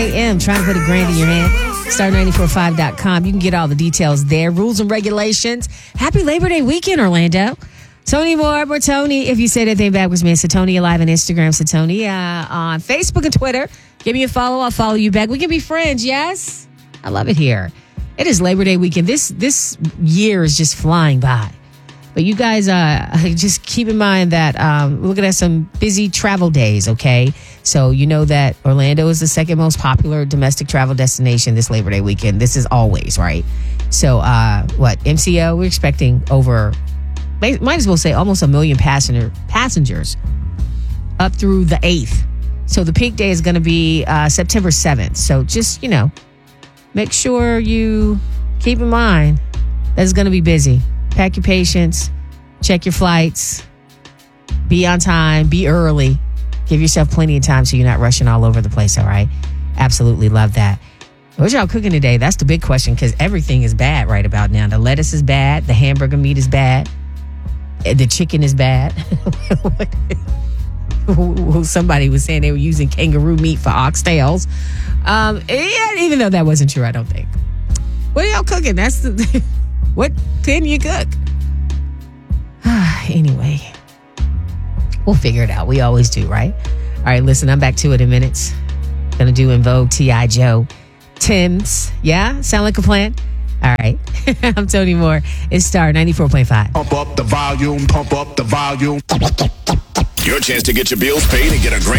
a.m. trying to put a grand in your hand. Star945.com. You can get all the details there. Rules and regulations. Happy Labor Day weekend, Orlando. Tony Moore, Tony. If you say anything backwards, man, Satonia Live on Instagram, Satonia on Facebook and Twitter. Give me a follow. I'll follow you back. We can be friends, yes? I love it here. It is Labor Day weekend. This year is just flying by. But you guys, just keep in mind that we're looking at some busy travel days, okay? So you know that Orlando is the second most popular domestic travel destination this Labor Day weekend. This is always, right? So MCO, we're expecting over, might as well say almost 1 million passengers up through the 8th. So the peak day is going to be September 7th. So just, make sure you keep in mind that it's going to be busy. Pack your patience, check your flights, be on time, be early. Give yourself plenty of time so you're not rushing all over the place, all right? Absolutely love that. What y'all cooking today? That's the big question because everything is bad right about now. The lettuce is bad. The hamburger meat is bad. The chicken is bad. Somebody was saying they were using kangaroo meat for oxtails. Even though that wasn't true, I don't think. What are y'all cooking? That's the... What can you cook? Anyway, we'll figure it out. We always do, right? All right, listen, I'm back to it in minutes. Gonna do In Vogue, T.I. Joe, Tim's. Yeah? Sound like a plan? All right. I'm Tony Moore. It's Star 94.5. Pump up the volume, pump up the volume. Your chance to get your bills paid and get a grand